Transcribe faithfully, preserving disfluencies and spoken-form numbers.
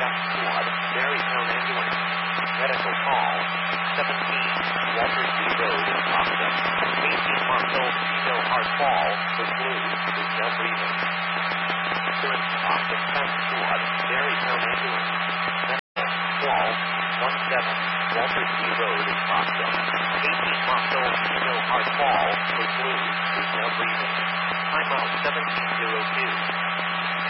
Death Squad, Marytown Ambulance. Medical call, seventeen Walter C. Road in Boston. eighteen-month-old female heart fall, was blue, is now breathing. Insurance Boston Death Squad, Marytown Ambulance. Medical call, one seven Walter C. Road in Boston. eighteen-month-old female heart fall, was blue, is now breathing. Timeout seventeen oh two.